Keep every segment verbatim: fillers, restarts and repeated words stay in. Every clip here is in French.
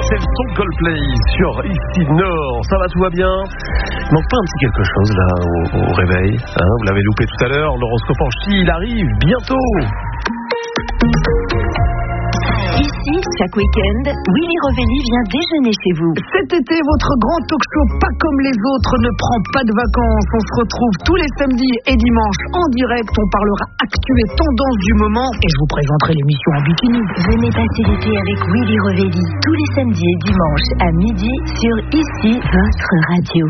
c'est le son Coldplay sur ici Nord. Ça va, tout va bien? Il manque pas un petit quelque chose là au, au réveil, hein? Vous l'avez loupé tout à l'heure, l'horoscope en ch'ti, il arrive bientôt. Ici, chaque week-end, Willy Rovelli vient déjeuner chez vous. Cet été, votre grand talk show pas comme les autres ne prend pas de vacances. On se retrouve tous les samedis et dimanches en direct. On parlera actu et tendance du moment et je vous présenterai l'émission en bikini. Venez passer l'été avec Willy Rovelli tous les samedis et dimanches à midi sur Ici, votre radio.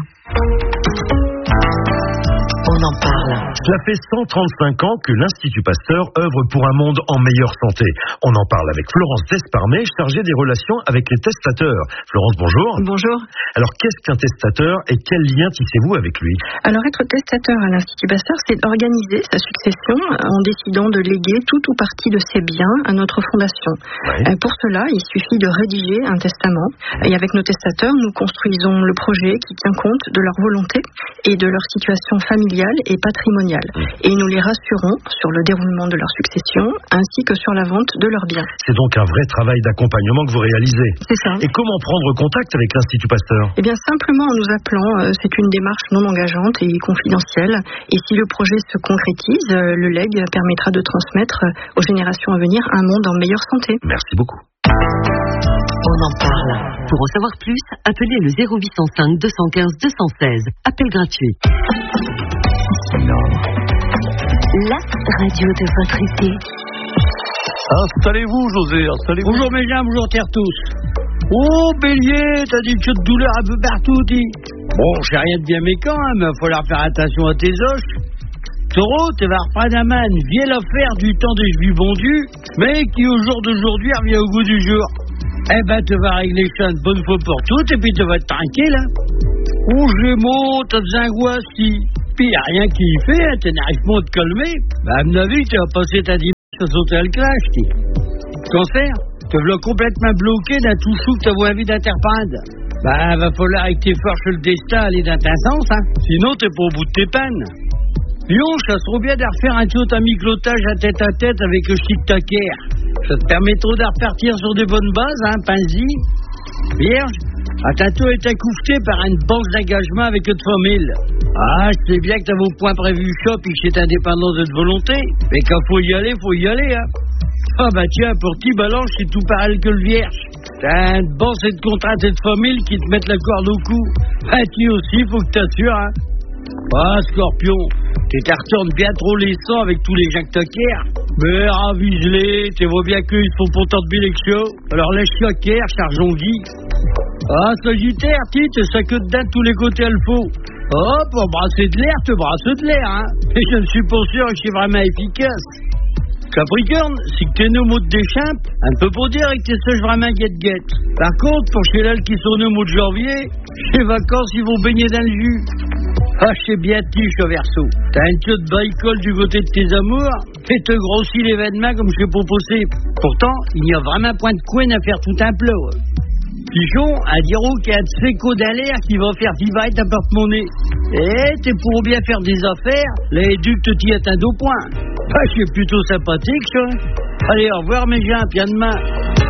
On en parle. Cela fait cent trente-cinq ans que l'Institut Pasteur œuvre pour un monde en meilleure santé. On en parle avec Florence Desparmet, chargée des relations avec les testateurs. Florence, bonjour. Bonjour. Alors, qu'est-ce qu'un testateur et quel lien tissez-vous avec lui? Alors, être testateur à l'Institut Pasteur, c'est organiser sa succession en décidant de léguer tout ou partie de ses biens à notre fondation. Ouais. Pour cela, il suffit de rédiger un testament. Et avec nos testateurs, nous construisons le projet qui tient compte de leur volonté et de leur situation familiale et patrimoniale. Et nous les rassurons sur le déroulement de leur succession ainsi que sur la vente de leurs biens. C'est donc un vrai travail d'accompagnement que vous réalisez. C'est ça. Et comment prendre contact avec l'Institut Pasteur? Eh bien, simplement en nous appelant. Euh, c'est une démarche non engageante et confidentielle. Et si le projet se concrétise, euh, le legs permettra de transmettre euh, aux générations à venir un monde en meilleure santé. Merci beaucoup. On en parle. Pour en savoir plus, appelez le zéro huit cent cinq deux cent quinze deux cent seize. Appel gratuit. La radio de votre été. Installez-vous, José, installez-vous. Bonjour mes gens, bonjour terre tous. Oh bélier, t'as des chutes de douleur un peu partout, dis. Bon, j'ai rien de bien mécant, hein, mais il va falloir faire attention à tes os. Taureau, tu vas reprendre un man, vieille affaire du temps des juifs bondus, mais qui au jour d'aujourd'hui revient au goût du jour. Eh ben, tu vas régler ça une bonne fois pour toutes, et puis tu vas être tranquille, hein. Oh Gémeaux, t'as des angoisses, si. Puis y a rien qui y fait, hein, tu n'arrives pas à te calmer. Ben, à mon avis, tu vas passer ta dimanche à sauter à le crash, dis. Cancer, te voilà complètement bloqué d'un tout chou que t'as envie d'interprendre. Ben, va falloir avec tes forces le destin aller dans ta sens, hein. Sinon, t'es pas au bout de tes pannes. Lion, ça serait bien de refaire un tout à mi-clotage à tête à tête avec le chic taquer. Ça te permettra de repartir sur des bonnes bases, hein, Pansy. Vierge, à tantôt est accouché par une banque d'engagement avec une famille. Ah, je sais bien que t'as vos points prévus shop et que c'est indépendant de votre volonté. Mais quand faut y aller, faut y aller, hein. Ah bah tiens, pour qui balance, c'est tout pareil que le vierge. T'as une banque et de contrat et de famille qui te mettent la corde au cou. Ah, tu aussi, faut que t'assures, hein. Ah, Scorpion, t'es retournes bien trop les sangs avec tous les gens que t'acquiers. Mais ravise-les, tu vois bien qu'ils font pourtant de l'élection. Alors lâche choquer, chargeons Guy. Ah, Sagittaire, tu ça que dedans de tous les côtés, elle faut. Oh, pour brasser de l'air, te brasser de l'air, hein. Et je ne suis pas sûr que c'est vraiment efficace. Capricorne, si que t'es né au mois de décembre, on ne peut pas dire que t'es sage vraiment guette-guette. Par contre, pour chez l'elle qui sont nés au mois de janvier, les vacances, ils vont baigner dans le jus. Ah, je sais bien, tiche au verso. T'as une queue de baïcole du côté de tes amours, et te grossis l'événement comme je sais pas possible. Pourtant, il n'y a vraiment point de coin à faire tout un plat. Pichon, un diro qui a un séco d'alerte qui va faire divailler ta porte-monnaie. Eh, t'es pour bien faire des affaires, les ducs te t'y atteignent au point. Ah, c'est plutôt sympathique, ça. Allez, au revoir, mes gens, puis à demain.